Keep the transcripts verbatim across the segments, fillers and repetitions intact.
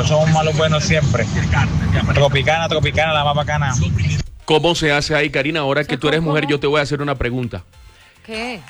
somos malos buenos siempre. Tropicana, Tropicana, la más bacana. ¿Cómo se hace ahí, Karina? Ahora que tú eres mujer, yo te voy a hacer una pregunta. ¿Qué?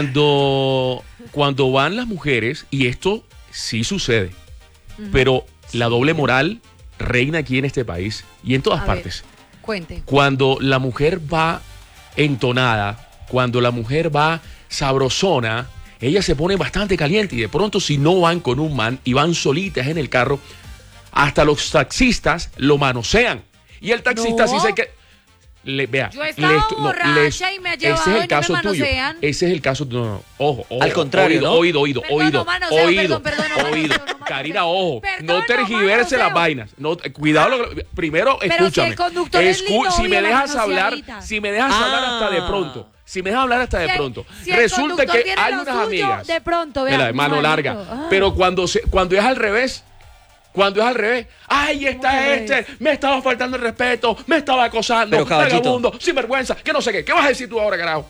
Cuando, cuando van las mujeres, y esto sí sucede, uh-huh. pero la doble moral reina aquí en este país y en todas a partes. Ver, cuente. Cuando la mujer va entonada, cuando la mujer va sabrosona, ella se pone bastante caliente y de pronto si no van con un man y van solitas en el carro, hasta los taxistas lo manosean. Y el taxista no. sí se que le vea. Yo estaba le, borracha no, les, y me ha llevado ese es el y caso no me tuyo. manosean. Ese es el caso no, no, ojo, ojo. Al contrario, oído, ¿no? oído, oído, perdón, oído, no manoseo, oído, perdón, perdón, no oído. manoseo, no Karina, ojo, perdón, no tergiverse no las vainas. No, cuidado, lo, primero pero escúchame. Si el conductor es lindo, si me dejas hablar, ahorita. si me dejas ah. hablar hasta de pronto. Si me dejas hablar hasta de pronto, si resulta que hay unas suyo, amigas de pronto, vea, de la mano larga, ah. pero cuando se, cuando es al revés, cuando es al revés, ay, está este, me estaba faltando el respeto, me estaba acosando, pero, vagabundo, sinvergüenza, que no sé qué, ¿qué vas a decir tú ahora, carajo?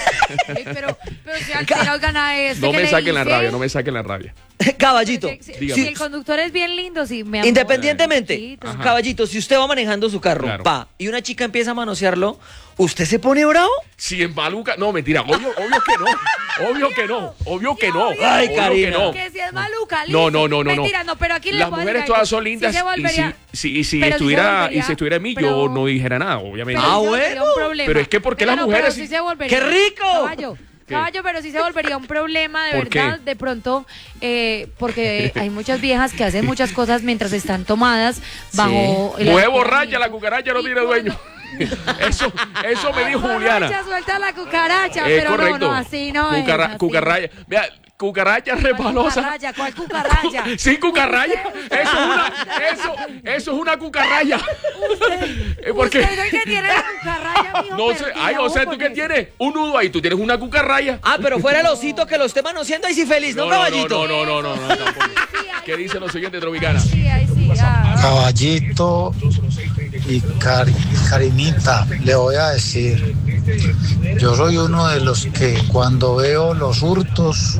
Ay, pero, pero si al final gana este, no me saquen la dice? rabia, no me saquen la rabia. Caballito, si, si, si el conductor es bien lindo, sí, me independientemente, sí, caballito, si usted va manejando su carro, claro. va, y una chica empieza a manosearlo, ¿usted se pone bravo? Si en maluca, no, mentira, obvio, obvio que no, obvio que no, obvio que no. Ay, obvio Karina. Que, no. que si es maluca, listo. No, no, no, no. Mentira, no, pero aquí las mujeres todas son lindas, si volvería, y si, si, si estuviera, si y si estuviera en mí, pero, yo no dijera nada, obviamente. Ah, bueno. Pero es que porque las no, mujeres... Sí se volvería, ¡qué rico! Caballo. Caballo, pero sí se volvería un problema, de verdad, qué? de pronto, eh, porque hay muchas viejas que hacen muchas cosas mientras están tomadas bajo... Sí. Mujer borracha, la cucaracha no tiene dueño. Eso, eso me dijo Juliana. Borracha, suelta la cucaracha, eh, pero correcto. no, no, así no Cucara, es. Así. Cucarraya, vea, cucaracha repalosa. Cucarraya, ¿cuál cucaracha? Sí, cucarraya. Eso es una, eso, eso es una cucarraya. Usted, ¿Por qué? usted es el que tiene la cucarraya, mijo. No sé, ay, o sea, ¿tú qué tienes? Un nudo ahí, tú tienes una cucarraya. Ah, pero fuera el osito que lo esté manoseando ahí sí feliz, ¿no, no caballito? No, no, no, no, no, no, tampoco. ¿Qué dicen los siguientes, Tropicana? Sí, ahí sí. Ah. Caballito y Cari, Karinita, le voy a decir, yo soy uno de los que cuando veo los hurtos,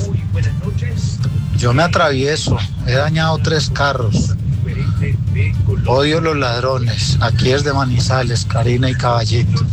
yo me atravieso, he dañado tres carros, odio los ladrones, aquí es de Manizales, Karina y Caballito.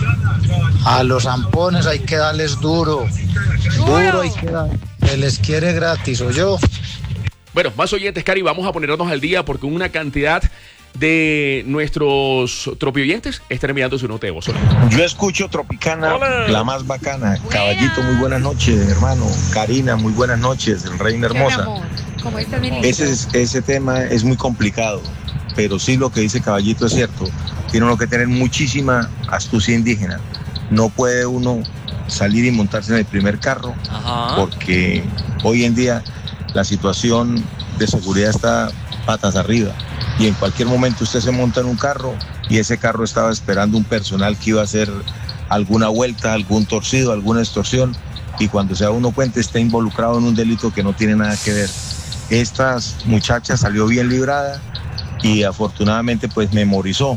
A los zampones hay que darles duro, duro hay que dar, se les quiere gratis, ¿o yo? Bueno, más oyentes, Cari, vamos a ponernos al día porque una cantidad de nuestros tropioyentes están enviando su nota de voz. Yo escucho Tropicana, Hola. La más bacana. Buena. Caballito, muy buenas noches, hermano. Karina, muy buenas noches, reina hermosa. Como está bien ese, ese tema es muy complicado, pero sí lo que dice Caballito es cierto. Tiene uno que tener muchísima astucia indígena. No puede uno salir y montarse en el primer carro, Ajá. porque hoy en día la situación de seguridad está patas arriba y en cualquier momento usted se monta en un carro y ese carro estaba esperando un personal que iba a hacer alguna vuelta, algún torcido, alguna extorsión, y cuando se da uno cuenta está involucrado en un delito que no tiene nada que ver. Esta muchacha salió bien librada y afortunadamente pues memorizó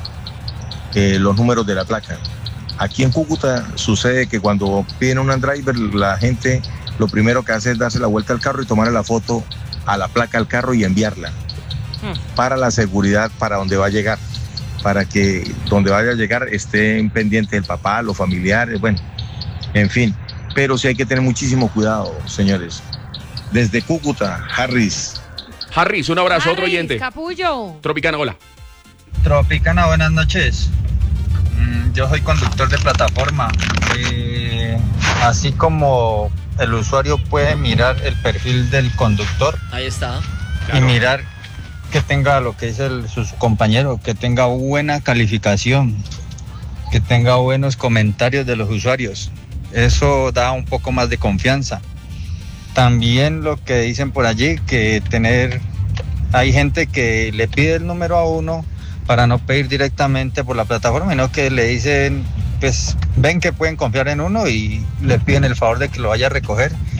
eh, los números de la placa. Aquí en Cúcuta sucede que cuando piden un driver, la gente lo primero que hace es darse la vuelta al carro y tomarle la foto a la placa del carro y enviarla hmm. para la seguridad, para donde va a llegar, para que donde vaya a llegar estén pendientes el papá, los familiares, bueno, en fin. Pero sí hay que tener muchísimo cuidado, señores. Desde Cúcuta, Harris. Harris, un abrazo, Harris, otro oyente. Capullo. Tropicana, hola. Tropicana, buenas noches. Mm, yo soy conductor de plataforma. Eh, así como el usuario puede mirar el perfil del conductor. Ahí está. Y Claro. mirar que tenga lo que dice el, su, su compañero, que tenga buena calificación, que tenga buenos comentarios de los usuarios. Eso da un poco más de confianza. También lo que dicen por allí, que tener, hay gente que le pide el número a uno para no pedir directamente por la plataforma, sino que le dicen, pues ven que pueden confiar en uno y le piden el favor de que lo vaya a recoger.